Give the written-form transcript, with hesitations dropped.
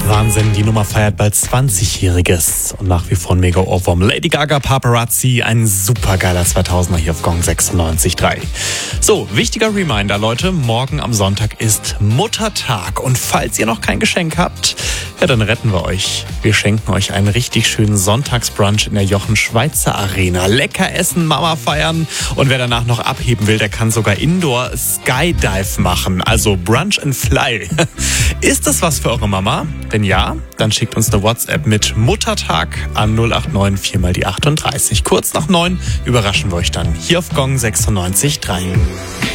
Wahnsinn, die Nummer feiert bald 20-Jähriges und nach wie vor ein mega Ohrwurm. Lady Gaga, Paparazzi, ein supergeiler 2000er hier auf Gong 96.3. So, wichtiger Reminder, Leute, morgen am Sonntag ist Muttertag und falls ihr noch kein Geschenk habt, ja, dann retten wir euch. Wir schenken euch einen richtig schönen Sonntagsbrunch in der Jochen-Schweizer Arena. Lecker essen, Mama feiern und wer danach noch abheben will, der kann sogar Indoor Skydive machen, also Brunch and Fly. Ist das was für eure Mama? Wenn ja, dann schickt uns eine WhatsApp mit Muttertag an 089 4 mal die 38. Kurz nach 9 überraschen wir euch dann hier auf Gong 96.3.